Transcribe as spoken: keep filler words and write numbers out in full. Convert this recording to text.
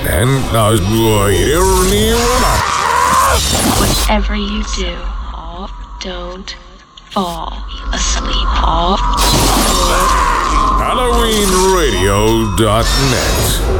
En als whatever you do, don't fall asleep. Halloween Radio dot net